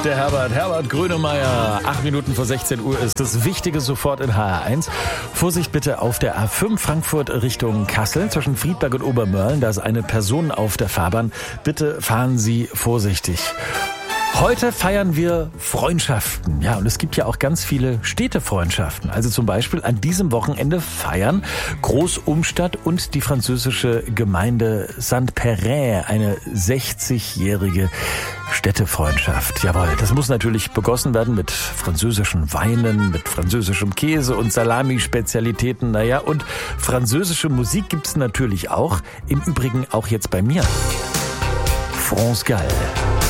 Der Herbert Grönemeyer. 8 Minuten vor 16 Uhr ist das Wichtige sofort in HR1. Vorsicht bitte auf der A5 Frankfurt Richtung Kassel zwischen Friedberg und Obermörlen. Da ist eine Person auf der Fahrbahn. Bitte fahren Sie vorsichtig. Heute feiern wir Freundschaften. Ja, und es gibt ja auch ganz viele Städtefreundschaften. Also zum Beispiel an diesem Wochenende feiern Großumstadt und die französische Gemeinde Saint-Péray eine 60-jährige Städtefreundschaft. Jawohl, das muss natürlich begossen werden mit französischen Weinen, mit französischem Käse und Salami-Spezialitäten. Naja, und französische Musik gibt's natürlich auch. Im Übrigen auch jetzt bei mir. France Gall.